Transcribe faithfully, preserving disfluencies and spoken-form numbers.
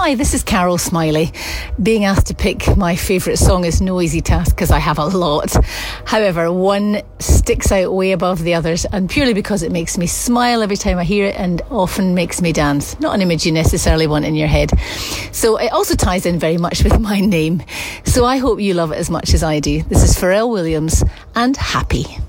Hi, this is Carol Smiley. Being asked to pick my favourite song is no easy task because I have a lot. However, one sticks out way above the others, and purely because it makes me smile every time I hear it and often makes me dance. Not an image you necessarily want in your head. So it also ties in very much with my name. So I hope you love it as much as I do. This is Pharrell Williams and Happy.